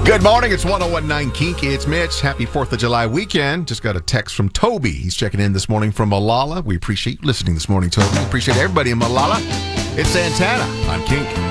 Good morning. It's 1019 Kink. It's Mitch. Happy 4th of July weekend. Just got a text from Toby. He's checking in this morning from Malala. We appreciate you listening this morning, Toby. Appreciate everybody in Malala. It's Santana on Kink.